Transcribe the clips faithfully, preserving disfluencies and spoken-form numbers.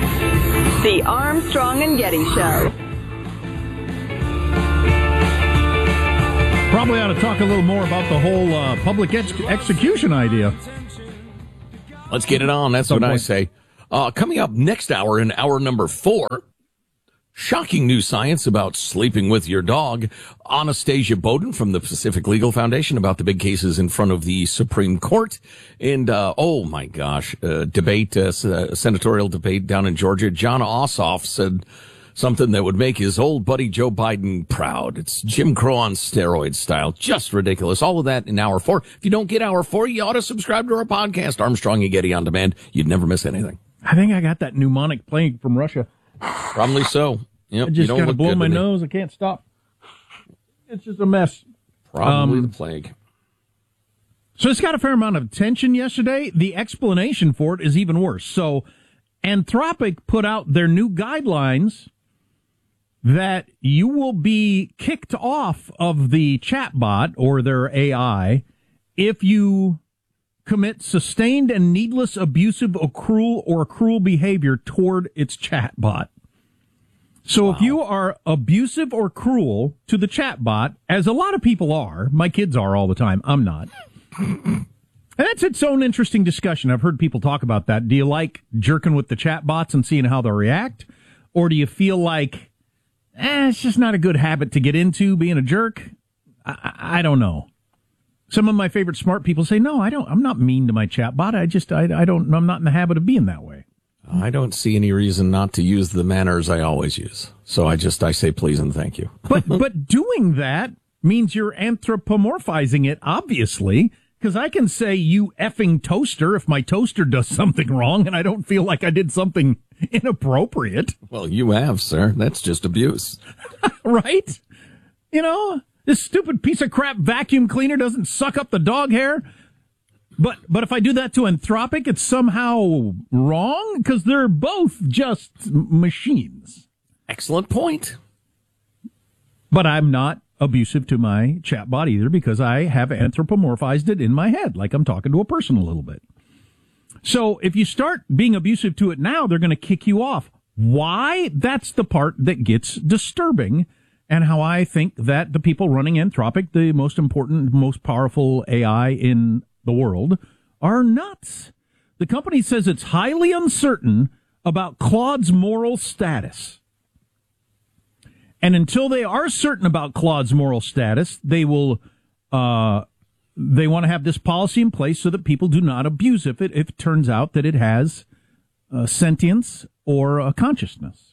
The Armstrong and Getty Show. Probably ought to talk a little more about the whole uh, public ex- execution idea. Let's get it on. That's what I say. Uh, coming up next hour in hour number four, shocking new science about sleeping with your dog. Anastasia Bowden from the Pacific Legal Foundation about the big cases in front of the Supreme Court. And, uh, oh my gosh, uh, debate, uh, senatorial debate down in Georgia. John Ossoff said something that would make his old buddy Joe Biden proud. It's Jim Crow on steroids style. Just ridiculous. All of that in hour four. If you don't get hour four, you ought to subscribe to our podcast, Armstrong and Getty On Demand. You'd never miss anything. I think I got that pneumonic plague from Russia. Probably so. Yep, I just kind of blow my nose. I can't stop. It's just a mess. Probably um, the plague. So it's got a fair amount of attention yesterday. The explanation for it is even worse. So Anthropic put out their new guidelines that you will be kicked off of the chatbot or their A I if you commit sustained and needless abusive or cruel or cruel behavior toward its chatbot. So wow. If you are abusive or cruel to the chatbot, as a lot of people are, my kids are all the time, I'm not. And that's its own interesting discussion. I've heard people talk about that. Do you like jerking with the chatbots and seeing how they react? Or do you feel like, eh, it's just not a good habit to get into, being a jerk? I, I don't know. Some of my favorite smart people say, no, I don't, I'm not mean to my chatbot. I just, I, I don't, I'm not in the habit of being that way. I don't see any reason not to use the manners I always use. So I just, I say please and thank you. But, but doing that means you're anthropomorphizing it, obviously, because I can say you effing toaster if my toaster does something wrong and I don't feel like I did something inappropriate. Well, you have, sir. That's just abuse. Right? You know? This stupid piece of crap vacuum cleaner doesn't suck up the dog hair. But but if I do that to Anthropic, it's somehow wrong because they're both just machines. Excellent point. But I'm not abusive to my chatbot either because I have anthropomorphized it in my head, like I'm talking to a person a little bit. So if you start being abusive to it now, they're going to kick you off. Why? That's the part that gets disturbing. And how I think that the people running Anthropic, the most important, most powerful A I in the world, are nuts. The company says it's highly uncertain about Claude's moral status. And until they are certain about Claude's moral status, they will, uh, they want to have this policy in place so that people do not abuse it if it turns out that it has uh, sentience or a consciousness.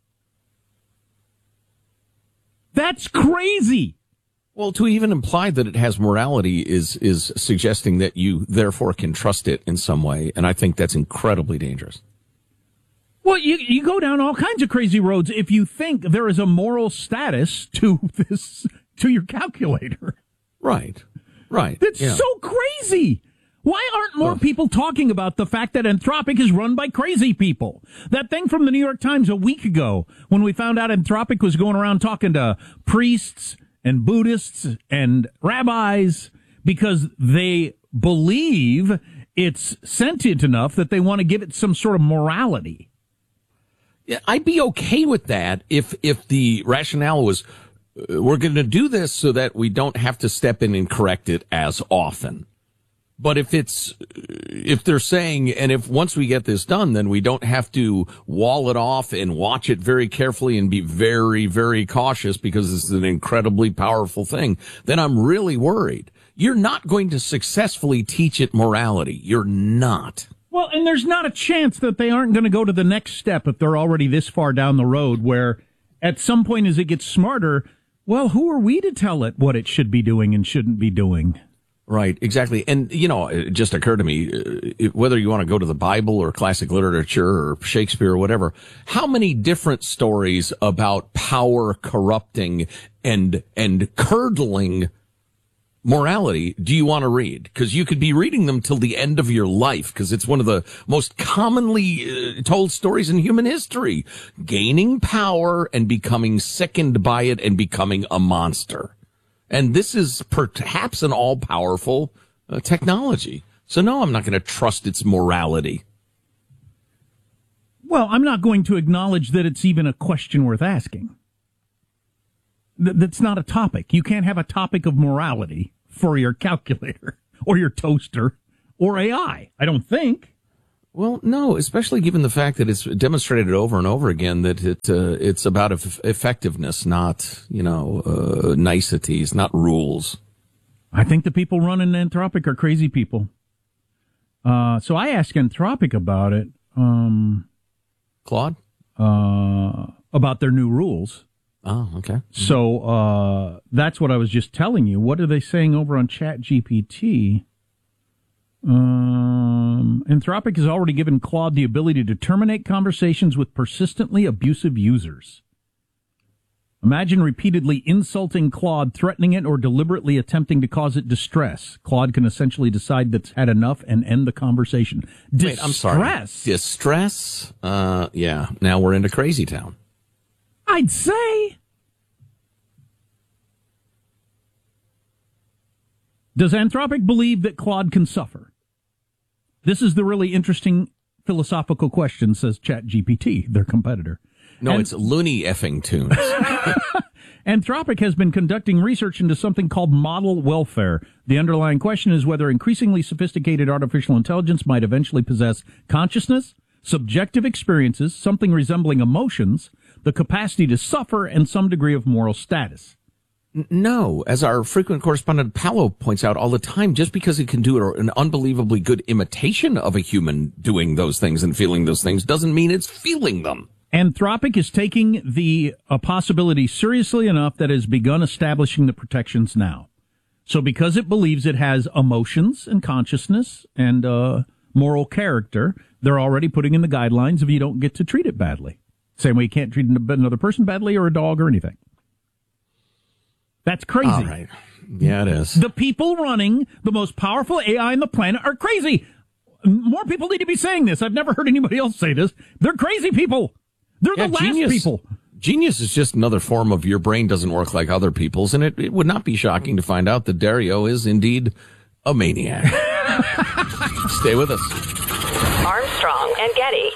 That's crazy. Well, to even imply that it has morality is is suggesting that you therefore can trust it in some way, and I think that's incredibly dangerous. Well, you you go down all kinds of crazy roads if you think there is a moral status to this to your calculator. Right. Right. That's yeah. so crazy. Why aren't more people talking about the fact that Anthropic is run by crazy people? That thing from the New York Times a week ago when we found out Anthropic was going around talking to priests and Buddhists and rabbis because they believe it's sentient enough that they want to give it some sort of morality. Yeah, I'd be okay with that if if the rationale was uh, we're going to do this so that we don't have to step in and correct it as often. But if it's, if they're saying, and if once we get this done, then we don't have to wall it off and watch it very carefully and be very, very cautious because this is an incredibly powerful thing, then I'm really worried. You're not going to successfully teach it morality. You're not. Well, and there's not a chance that they aren't going to go to the next step if they're already this far down the road where at some point as it gets smarter, well, who are we to tell it what it should be doing and shouldn't be doing? Right, exactly. And, you know, it just occurred to me, uh, whether you want to go to the Bible or classic literature or Shakespeare or whatever, how many different stories about power corrupting and, and curdling morality do you want to read? Because you could be reading them till the end of your life, because it's one of the most commonly uh, told stories in human history. Gaining power and becoming sickened by it and becoming a monster. And this is perhaps an all-powerful uh, technology. So, no, I'm not going to trust its morality. Well, I'm not going to acknowledge that it's even a question worth asking. Th- that's not a topic. You can't have a topic of morality for your calculator or your toaster or A I, I don't think. Well, no, especially given the fact that it's demonstrated over and over again that it uh, it's about eff- effectiveness, not, you know, uh, niceties, not rules. I think the people running Anthropic are crazy people. Uh, so I asked Anthropic about it. Um, Claude? Uh, about their new rules. Oh, okay. So uh, that's what I was just telling you. What are they saying over on ChatGPT? Um, Anthropic has already given Claude the ability to terminate conversations with persistently abusive users. Imagine repeatedly insulting Claude, threatening it, or deliberately attempting to cause it distress. Claude can essentially decide that's had enough and end the conversation. Distress? Wait, I'm sorry. Distress? Uh, yeah. Now we're into crazy town. I'd say. Does Anthropic believe that Claude can suffer? This is the really interesting philosophical question, says ChatGPT, their competitor. No, and, it's loony effing tunes. Anthropic has been conducting research into something called model welfare. The underlying question is whether increasingly sophisticated artificial intelligence might eventually possess consciousness, subjective experiences, something resembling emotions, the capacity to suffer, and some degree of moral status. No, as our frequent correspondent Paolo points out all the time, just because it can do an unbelievably good imitation of a human doing those things and feeling those things doesn't mean it's feeling them. Anthropic is taking the uh, possibility seriously enough that it has begun establishing the protections now. So because it believes it has emotions and consciousness and uh, moral character, they're already putting in the guidelines if you don't get to treat it badly. Same way you can't treat another person badly or a dog or anything. That's crazy. All right. Yeah, it is. The people running the most powerful A I on the planet are crazy. More people need to be saying this. I've never heard anybody else say this. They're crazy people. They're yeah, the last genius. people. Genius is just another form of your brain doesn't work like other people's, and it, it would not be shocking to find out that Dario is indeed a maniac. Stay with us. Armstrong and Getty.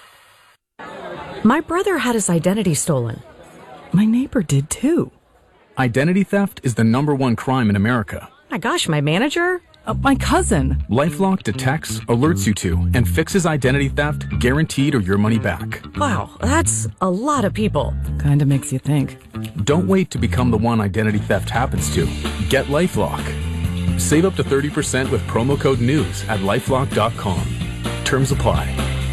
My brother had his identity stolen. My neighbor did too. Identity theft is the number one crime in America. My gosh, my manager? Uh, my cousin. LifeLock detects, alerts you to, and fixes identity theft guaranteed or your money back. Wow, that's a lot of people. Kinda makes you think. Don't wait to become the one identity theft happens to. Get LifeLock. Save up to thirty percent with promo code NEWS at lifelock dot com. Terms apply.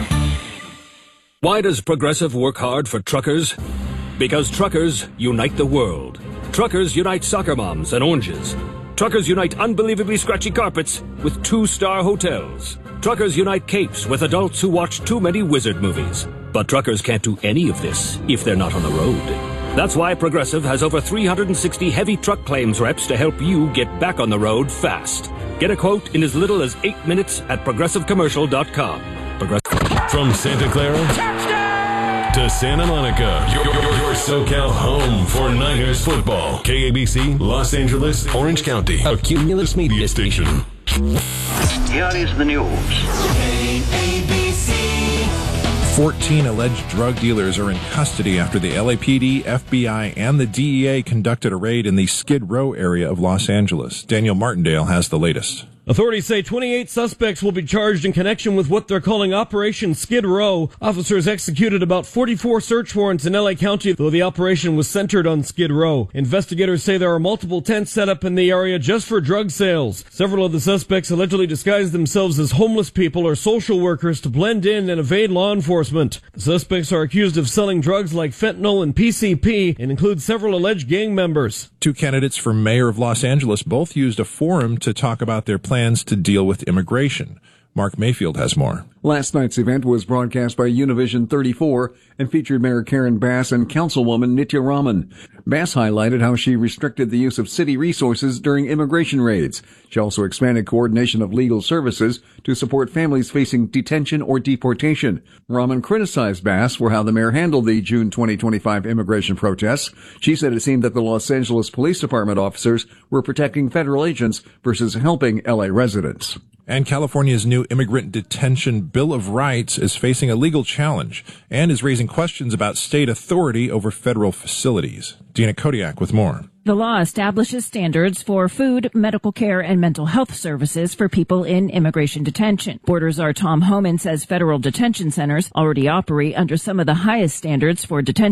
Why does Progressive work hard for truckers? Because truckers unite the world. Truckers unite soccer moms and oranges. Truckers unite unbelievably scratchy carpets with two-star hotels. Truckers unite capes with adults who watch too many wizard movies. But truckers can't do any of this if they're not on the road. That's why Progressive has over three hundred sixty heavy truck claims reps to help you get back on the road fast. Get a quote in as little as eight minutes at progressive commercial dot com. Progressive. From Santa Clara to Santa Monica, your, your, your SoCal home for Niners football. K A B C, Los Angeles, Orange County, a Cumulus Media station. Here is the news. K A B C. fourteen alleged drug dealers are in custody after the L A P D, F B I, and the D E A conducted a raid in the Skid Row area of Los Angeles. Daniel Martindale has the latest. Authorities say twenty-eight suspects will be charged in connection with what they're calling Operation Skid Row. Officers executed about forty-four search warrants in L A County, though the operation was centered on Skid Row. Investigators say there are multiple tents set up in the area just for drug sales. Several of the suspects allegedly disguised themselves as homeless people or social workers to blend in and evade law enforcement. The suspects are accused of selling drugs like fentanyl and P C P and include several alleged gang members. Two candidates for mayor of Los Angeles both used a forum to talk about their plans to deal with immigration. Mark Mayfield has more. Last night's event was broadcast by Univision thirty-four and featured Mayor Karen Bass and Councilwoman Nitya Raman. Bass highlighted how she restricted the use of city resources during immigration raids. She also expanded coordination of legal services to support families facing detention or deportation. Raman criticized Bass for how the mayor handled the June twenty twenty-five immigration protests. She said it seemed that the Los Angeles Police Department officers were protecting federal agents versus helping L A residents. And California's new immigrant detention Bill of Rights is facing a legal challenge and is raising questions about state authority over federal facilities. Dina Kodiak with more. The law establishes standards for food, medical care, and mental health services for people in immigration detention. Border Czar Tom Homan says federal detention centers already operate under some of the highest standards for detention.